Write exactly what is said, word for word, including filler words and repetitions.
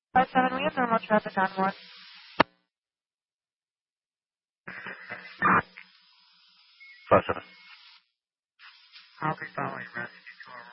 five seven, we have normal traffic on one. Five seven. I'll be following, man.